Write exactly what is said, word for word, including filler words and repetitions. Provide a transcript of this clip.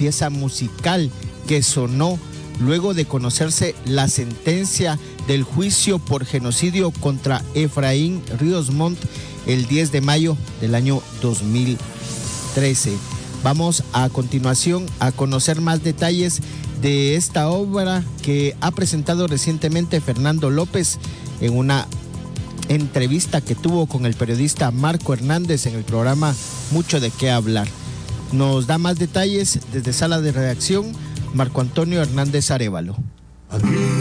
pieza musical que sonó luego de conocerse la sentencia del juicio por genocidio contra Efraín Ríos Montt el diez de mayo del año dos mil trece. Vamos a continuación a conocer más detalles de esta obra que ha presentado recientemente Fernando López en una entrevista que tuvo con el periodista Marco Hernández en el programa Mucho de qué hablar. Nos da más detalles desde Sala de Redacción Marco Antonio Hernández Arévalo.